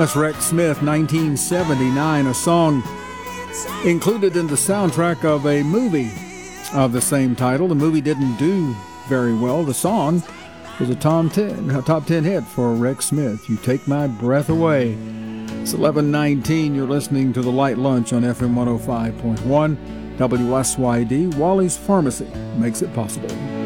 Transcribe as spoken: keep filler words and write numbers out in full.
That's Rex Smith, nineteen seventy-nine, a song included in the soundtrack of a movie of the same title. The movie didn't do very well. The song was a top ten, a top ten hit for Rex Smith. You Take My Breath Away. It's eleven nineteen. You're listening to The Light Lunch on F M one oh five point one. W S Y D. Wally's Pharmacy makes it possible.